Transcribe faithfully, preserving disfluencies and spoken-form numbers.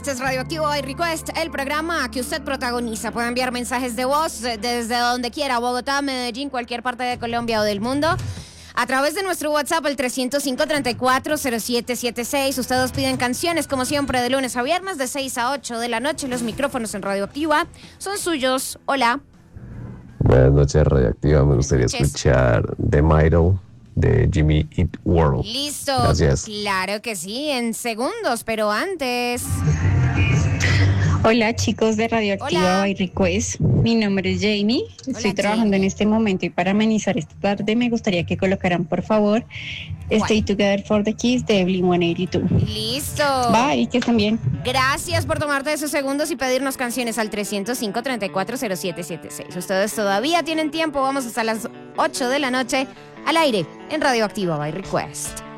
Este es Radioactivo by Request, el programa que usted protagoniza. Puede enviar mensajes de voz desde donde quiera, Bogotá, Medellín, cualquier parte de Colombia o del mundo, a través de nuestro WhatsApp, el trescientos cinco, treinta y cuatro, cero siete setenta y seis. Ustedes piden canciones, como siempre, de lunes a viernes, de seis a ocho de la noche. Los micrófonos en Radioactiva son suyos. Hola. Buenas noches, Radioactiva. Me gustaría Buenas noches. escuchar The Middle de Jimmy Eat World. Listo. Gracias. Claro que sí, en segundos, pero antes... Hola chicos de Radioactiva Hola. by Request, mi nombre es Jamie, estoy Hola, trabajando Jamie. en este momento y para amenizar esta tarde me gustaría que colocaran por favor Stay Together for the Kiss de Blink ciento ochenta y dos. Listo. Bye, que estén bien. Gracias por tomarte esos segundos y pedirnos canciones al trescientos cinco, treinta y cuatro, cero siete setenta y seis. Ustedes todavía tienen tiempo, vamos hasta las ocho de la noche al aire en Radioactiva by Request.